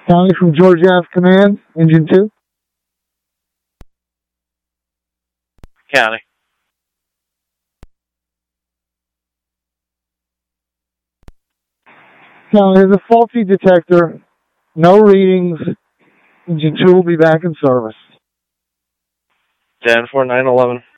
County from Georgia Ave Command, Engine 2. County. County, there's a faulty detector. No readings. Engine 2 will be back in service. 10-4-9-11.